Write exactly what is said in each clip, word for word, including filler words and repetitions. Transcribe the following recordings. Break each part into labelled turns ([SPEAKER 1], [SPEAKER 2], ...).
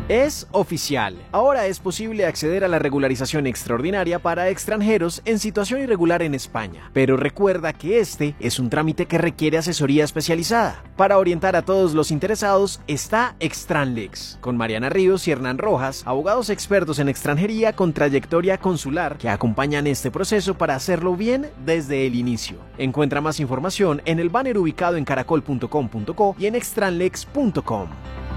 [SPEAKER 1] Es oficial. Ahora es posible acceder a la regularización extraordinaria para extranjeros en situación irregular en España. Pero recuerda que este es un trámite que requiere asesoría especializada. Para orientar a todos los interesados está Extranlex, con Mariana Ríos y Hernán Rojas, abogados expertos en extranjería con trayectoria consular que acompañan este proceso para hacerlo bien desde el inicio. Encuentra más información en el banner ubicado en caracol punto com punto co y en extranlex punto com.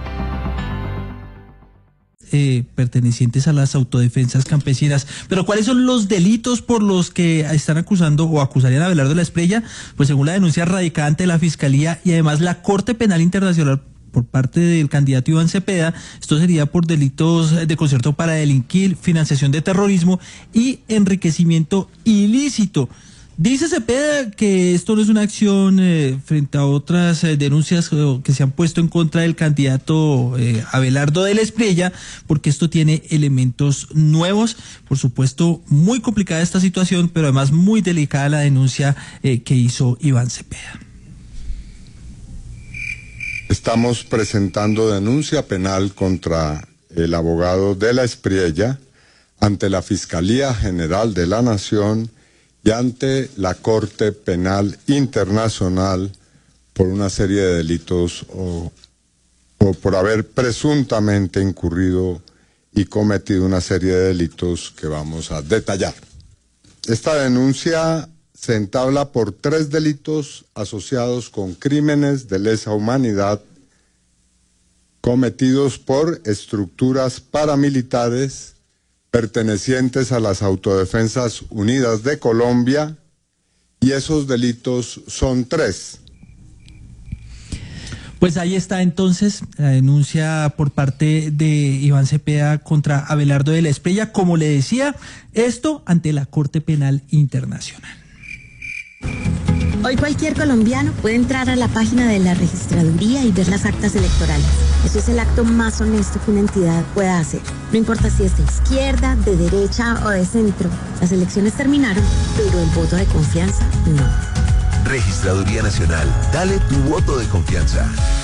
[SPEAKER 2] Eh, pertenecientes a las autodefensas campesinas. Pero ¿cuáles son los delitos por los que están acusando o acusarían a Abelardo de la Espriella? Pues según la denuncia radicada ante la Fiscalía y además la Corte Penal Internacional por parte del candidato Iván Cepeda, esto sería por delitos de concierto para delinquir, financiación de terrorismo y enriquecimiento ilícito. Dice Cepeda que esto no es una acción eh, frente a otras eh, denuncias eh, que se han puesto en contra del candidato eh, Abelardo de la Espriella, porque esto tiene elementos nuevos. Por supuesto, muy complicada esta situación, pero además muy delicada la denuncia eh, que hizo Iván Cepeda.
[SPEAKER 3] Estamos presentando denuncia penal contra el abogado de la Espriella ante la Fiscalía General de la Nación y ante la Corte Penal Internacional por una serie de delitos o, o por haber presuntamente incurrido y cometido una serie de delitos que vamos a detallar. Esta denuncia se entabla por tres delitos asociados con crímenes de lesa humanidad cometidos por estructuras paramilitares pertenecientes a las Autodefensas Unidas de Colombia, y esos delitos son tres.
[SPEAKER 2] Pues ahí está entonces la denuncia por parte de Iván Cepeda contra Abelardo de la Espriella, como le decía, esto ante la Corte Penal Internacional.
[SPEAKER 4] Hoy cualquier colombiano puede entrar a la página de la registraduría y ver las actas electorales. Eso es el acto más honesto que una entidad pueda hacer. No importa si es de izquierda, de derecha o de centro. Las elecciones terminaron, pero el voto de confianza no.
[SPEAKER 5] Registraduría Nacional. Dale tu voto de confianza.